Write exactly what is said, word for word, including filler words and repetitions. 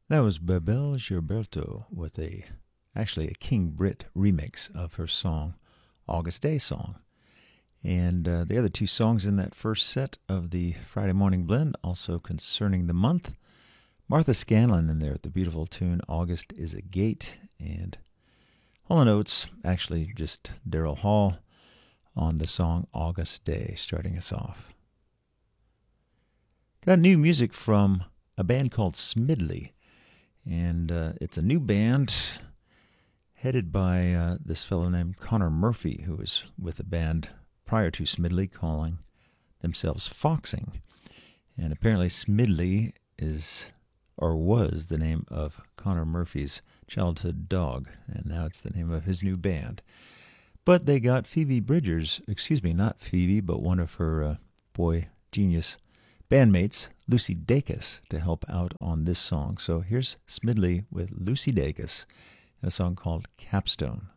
That was Bebel Gilberto with a actually a King Britt remix of her song August Day Song. And uh, the other two songs in that first set of the Friday Morning Blend, also concerning the month, Martha Scanlon in there with the beautiful tune August is a Gate, and Hall and Oates, actually just Daryl Hall, on the song August Day, starting us off. Got new music from a band called Smidley, and uh, it's a new band headed by uh, this fellow named Connor Murphy, who was with a band prior to Smidley calling themselves Foxing. And apparently Smidley is, or was, the name of Connor Murphy's childhood dog, and now it's the name of his new band. But they got Phoebe Bridgers, excuse me, not Phoebe, but one of her uh, boy genius bandmates, Lucy Dacus, to help out on this song. So here's Smidley with Lucy Dacus and a song called Capstone.